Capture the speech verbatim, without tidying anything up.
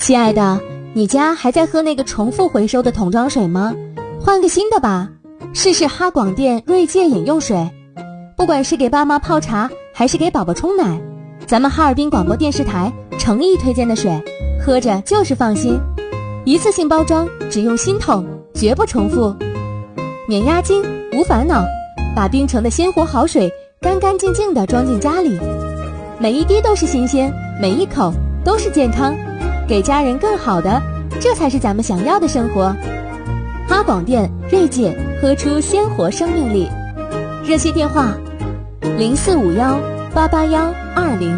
亲爱的，你家还在喝那个重复回收的桶装水吗？换个新的吧，试试哈广电锐界饮用水。不管是给爸妈泡茶，还是给宝宝冲奶，咱们哈尔滨广播电视台诚意推荐的水，喝着就是放心。一次性包装，只用新桶，绝不重复，免押金，无烦恼，把冰城的鲜活好水干干净净地装进家里，每一滴都是新鲜，每一口都是健康，给家人更好的，这才是咱们想要的生活。哈广电锐界，喝出鲜活生命力。热线电话零四五幺八八幺二零。